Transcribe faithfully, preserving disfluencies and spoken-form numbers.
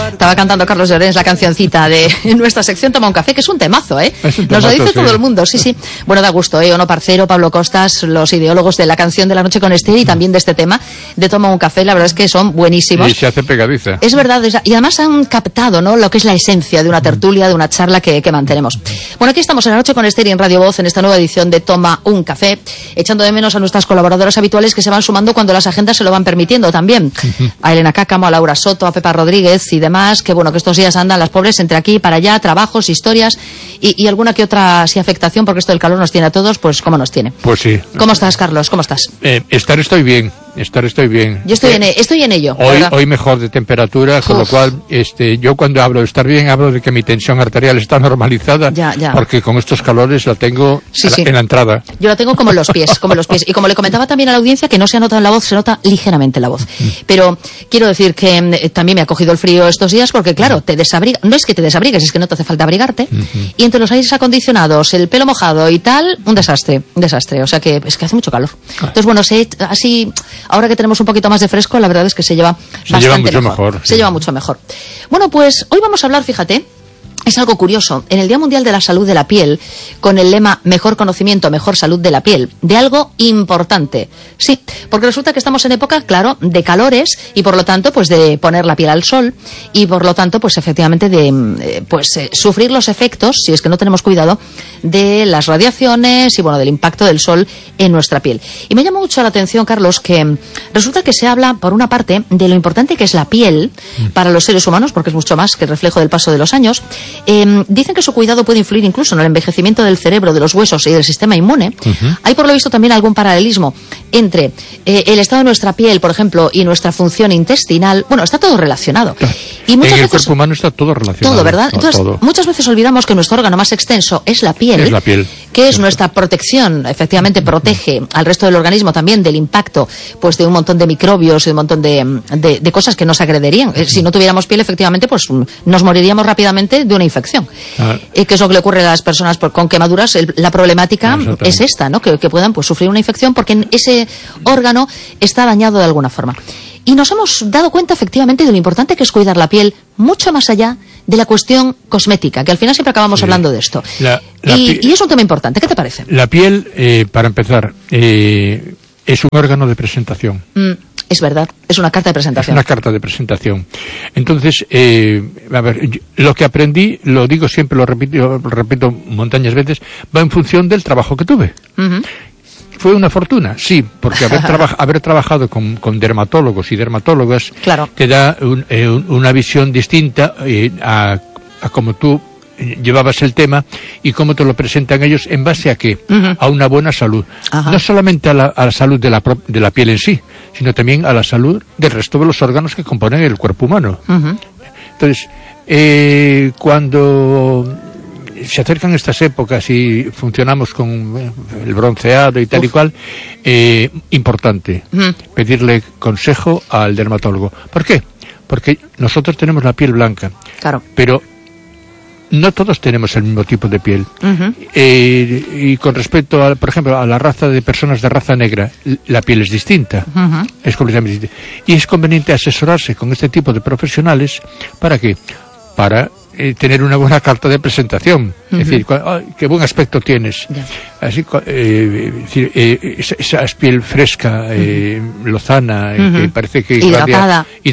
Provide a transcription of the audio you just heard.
Estaba cantando Carlos Llorens la cancioncita de nuestra sección Toma un café, que es un temazo, ¿eh? Es un Nos temazo, lo dice sí. todo el mundo, sí, sí. Bueno, da gusto, ¿eh? Ono Parcero, Pablo Costas, los ideólogos de la canción de la noche con Esther y también de este tema de Toma un café, la verdad es que son buenísimos. Y se hace pegadiza. Es verdad, y además han captado, ¿no?, lo que es la esencia de una tertulia, de una charla que, que mantenemos. Bueno, aquí estamos en la noche con Esther y en Radio Voz, en esta nueva edición de Toma un café, echando de menos a nuestras colaboradoras habituales que se van sumando cuando las agendas se lo van permitiendo también. A Elena Cácamo, a Laura Soto, a Pepa Rodríguez y demás, que bueno, que estos días andan las pobres entre aquí y para allá, trabajos, historias y, y alguna que otra sí afectación, porque esto del calor nos tiene a todos, pues como nos tiene. Pues sí. ¿Cómo estás, Carlos? ¿Cómo estás? Eh, estar estoy bien. Estar estoy bien. Yo estoy, eh, en, estoy en ello. Hoy, ¿verdad? hoy mejor de temperatura, con Uf. lo cual, este, yo cuando hablo de estar bien, hablo de que mi tensión arterial está normalizada, Ya, ya. porque con estos calores la tengo Sí, a la- sí. en la entrada. Yo la tengo como en los pies, como en los pies. Y como le comentaba también a la audiencia, que no se ha notado en la voz, se nota ligeramente en la voz. Pero quiero decir que eh, también me ha cogido el frío estos días porque, claro, te desabriga. No es que te desabrigues, es que no te hace falta abrigarte. Y entre los aires acondicionados, el pelo mojado y tal, un desastre, un desastre. O sea que es que hace mucho calor. Entonces, bueno, se, así, ahora que tenemos un poquito más de fresco, la verdad es que se lleva Se bastante lleva mucho mejor. mejor, Se sí. lleva mucho mejor. Bueno, pues hoy vamos a hablar, fíjate, es algo curioso. En el Día Mundial de la Salud de la Piel, con el lema Mejor conocimiento, mejor salud de la piel, de algo importante. Sí, porque resulta que estamos en época, claro, de calores y por lo tanto, pues de poner la piel al sol y por lo tanto, pues efectivamente de eh, pues eh, sufrir los efectos, si es que no tenemos cuidado, de las radiaciones y bueno, del impacto del sol en nuestra piel. Y me llama mucho la atención, Carlos, que resulta que se habla, por una parte, de lo importante que es la piel para los seres humanos, porque es mucho más que el reflejo del paso de los años. Eh, dicen que su cuidado puede influir incluso en el envejecimiento del cerebro, de los huesos y del sistema inmune. Uh-huh. Hay por lo visto también algún paralelismo entre eh, el estado de nuestra piel, por ejemplo, y nuestra función intestinal. Bueno, está todo relacionado. Claro. Y muchas en el veces, cuerpo humano está todo relacionado. todo, ¿verdad? No, Entonces, todo. muchas veces olvidamos que nuestro órgano más extenso es la piel. Es la piel. Que es nuestra protección, efectivamente protege al resto del organismo también del impacto pues de un montón de microbios y de un montón de, de, de cosas que nos agrederían. Si no tuviéramos piel, efectivamente, pues nos moriríamos rápidamente de una infección. Ah. Eh, que es lo que le ocurre a las personas por, con quemaduras. El, la problemática es esta, ¿no? Que, que puedan pues sufrir una infección porque ese órgano está dañado de alguna forma. Y nos hemos dado cuenta efectivamente de lo importante que es cuidar la piel mucho más allá de la cuestión cosmética, que al final siempre acabamos sí. hablando de esto. La, la y, y es un tema importante. ¿Qué te parece? La piel, eh, para empezar, eh, es un órgano de presentación. Mm, es verdad, es una carta de presentación. Es una carta de presentación. Entonces, eh, a ver, yo, lo que aprendí, lo digo siempre, lo repito, lo repito montañas veces, va en función del trabajo que tuve. Uh-huh. ¿Fue una fortuna? Sí, porque haber, traba, haber trabajado con, con dermatólogos y dermatólogas claro. te da un, eh, una visión distinta eh, a, a cómo tú llevabas el tema y cómo te lo presentan ellos en base a qué, uh-huh. a una buena salud. Ajá. No solamente a la, a la salud de la, de la piel en sí, sino también a la salud del resto de los órganos que componen el cuerpo humano. Uh-huh. Entonces, eh, cuando se acercan estas épocas y funcionamos con el bronceado y tal Uf. y cual, eh, importante uh-huh. pedirle consejo al dermatólogo. ¿Por qué? Porque nosotros tenemos la piel blanca, claro. pero no todos tenemos el mismo tipo de piel. Uh-huh. Eh, y con respecto, a, por ejemplo, a la raza de personas de raza negra, la piel es distinta, uh-huh. es completamente distinta. Y es conveniente asesorarse con este tipo de profesionales. ¿Para qué? Para Eh, tener una buena carta de presentación, uh-huh. es decir, oh, qué buen aspecto tienes, yeah. así, eh, es decir, eh, esa, esa piel fresca, eh, uh-huh. lozana, uh-huh. eh, que parece que hidratada. Irradia,